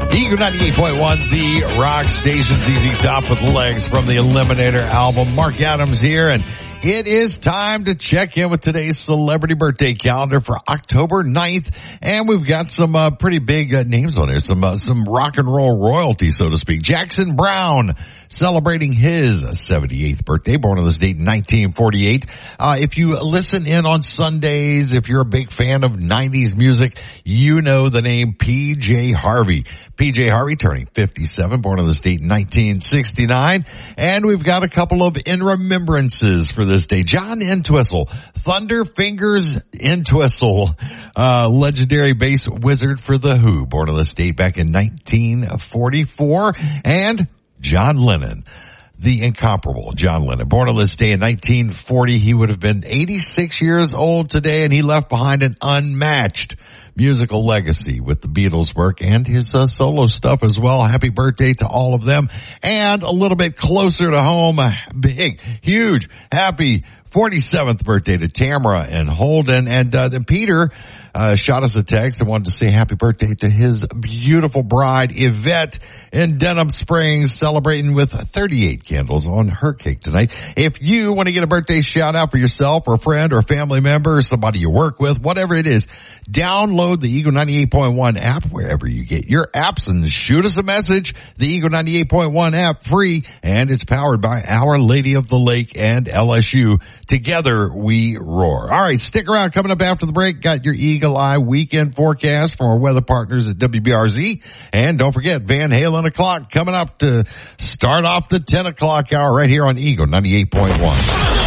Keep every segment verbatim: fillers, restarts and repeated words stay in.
Eagle ninety-eight point one, the rock station's easy top with legs from the Eliminator album. Mark Adams here, and it is time to check in with today's celebrity birthday calendar for October ninth. And we've got some uh, pretty big uh, names on here, some uh, some rock and roll royalty, so to speak. Jackson Browne, celebrating his seventy-eighth birthday, born on this date in nineteen forty-eight. Uh, if you listen in on Sundays, if you're a big fan of nineties music, you know the name P J Harvey. P J Harvey turning fifty-seven, born on this date in nineteen sixty-nine. And we've got a couple of in remembrances for this day. John Entwistle, Thunder Fingers Entwistle, uh, legendary bass wizard for The Who, born on this date back in nineteen forty-four. And John Lennon, the incomparable John Lennon, born on this day in nineteen forty. He would have been eighty-six years old today, and he left behind an unmatched musical legacy with the Beatles work and his uh, solo stuff as well. Happy birthday to all of them. And a little bit closer to home, a big, huge, happy forty-seventh birthday to Tamara and Holden. And uh, then Peter uh, shot us a text and wanted to say happy birthday to his beautiful bride, Yvette, in Denham Springs, celebrating with thirty-eight candles on her cake tonight. If you want to get a birthday shout out for yourself or a friend or a family member or somebody you work with, whatever it is, download the Eagle ninety-eight point one app wherever you get your apps and shoot us a message. The Eagle ninety-eight point one app, free, and it's powered by Our Lady of the Lake and L S U. Together we roar. All right, stick around. Coming up after the break, got your Eagle Eye weekend forecast from our weather partners at W B R Z. And don't forget, Van Halen o'clock coming up to start off the ten o'clock hour right here on Eagle ninety-eight point one.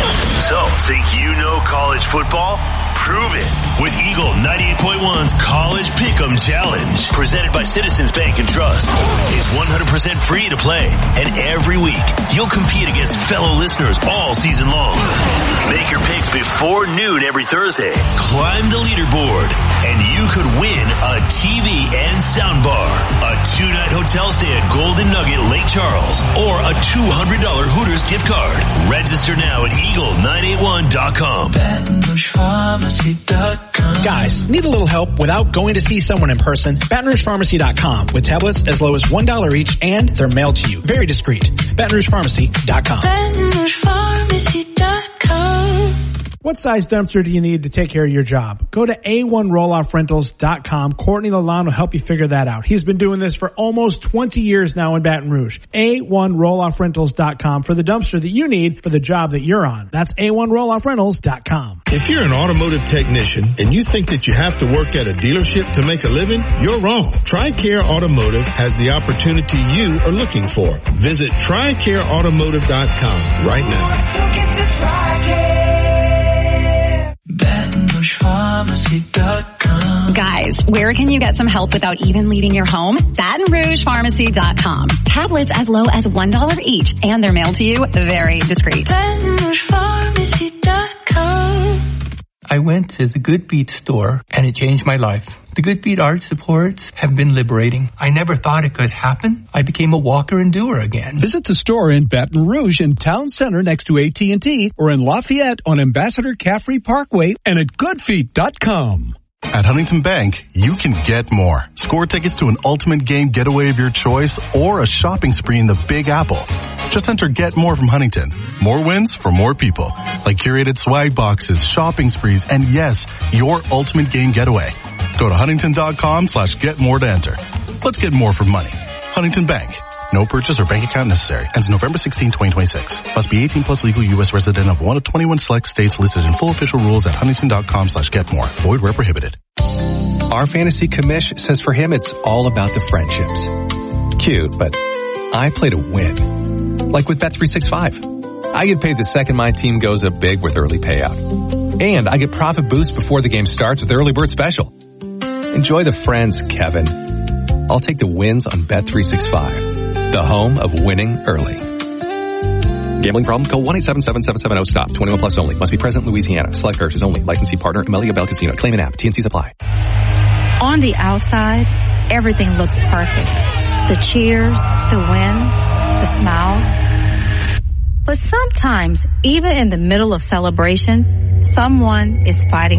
So, think you know college football? Prove it with Eagle ninety-eight point one's College Pick'em Challenge, presented by Citizens Bank and Trust. It's one hundred percent free to play, and every week you'll compete against fellow listeners all season long. Make your picks before noon every Thursday. Climb the leaderboard, and you could win a T V and soundbar, a two-night hotel stay at Golden Nugget Lake Charles, or a two hundred dollars Hooters gift card. Register now at eagle nine eight one dot com. Guys, need a little help without going to see someone in person? Baton Rouge Pharmacy dot com with tablets as low as one dollar each, and they're mailed to you. Very discreet. Baton Rouge Pharmacy dot com. Baton Rouge Pharmacy dot com. What size dumpster do you need to take care of your job? Go to A one roll off rentals dot com. Courtney Lalonde will help you figure that out. He's been doing this for almost twenty years now in Baton Rouge. A one roll off rentals dot com for the dumpster that you need for the job that you're on. That's A one roll off rentals dot com. If you're an automotive technician and you think that you have to work at a dealership to make a living, you're wrong. TRICARE Automotive has the opportunity you are looking for. Visit tri care automotive dot com right now. Baton Rouge Pharmacy dot com. Guys, where can you get some help without even leaving your home? Baton Rouge Pharmacy dot com. Tablets as low as one dollar each, and they're mailed to you very discreet. Baton Rouge Pharmacy dot com. I went to the Good Beat store, and it changed my life. The Good Beat art supports have been liberating. I never thought it could happen. I became a walker and doer again. Visit the store in Baton Rouge in Town Center next to A T and T, or in Lafayette on Ambassador Caffrey Parkway, and at good feet dot com. At Huntington Bank, you can get more. Score tickets to an ultimate game getaway of your choice or a shopping spree in the Big Apple. Just enter Get More from Huntington. More wins for more people. Like curated swag boxes, shopping sprees, and yes, your ultimate game getaway. Go to huntington dot com slash get more to enter. Let's get more for money. Huntington Bank. No purchase or bank account necessary. Ends November sixteenth, twenty twenty-six. Must be eighteen plus, legal U S resident of one of twenty-one select states, listed in full official rules at huntington dot com slash get more. Void where prohibited. Our fantasy commish says for him it's all about the friendships. Cute, but I play to win. Like with Bet three sixty-five. I get paid the second my team goes up big with early payout. And I get profit boost before the game starts with early bird special. Enjoy the friends, Kevin. I'll take the wins on Bet three sixty-five, the home of winning early. Gambling problem? Call one eight seven seven, seven seven zero, stop. twenty-one plus only. Must be present in Louisiana. Select characters only. Licensee partner, Amelia Bell Casino. Claim an app. T and Cs apply. On the outside, everything looks perfect. The cheers, the wins, the smiles. But sometimes, even in the middle of celebration, someone is fighting